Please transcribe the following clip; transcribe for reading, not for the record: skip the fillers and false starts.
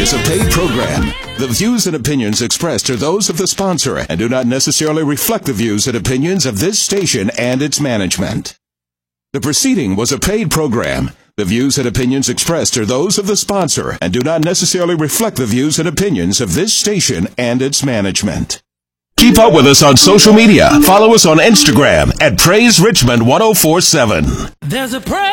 was a paid program. The views and opinions expressed are those of the sponsor and do not necessarily reflect the views and opinions of this station and its management. The proceeding was a paid program. The views and opinions expressed are those of the sponsor and do not necessarily reflect the views and opinions of this station and its management. Keep up with us on social media. Follow us on Instagram at Praise Richmond 1047. There's a praise.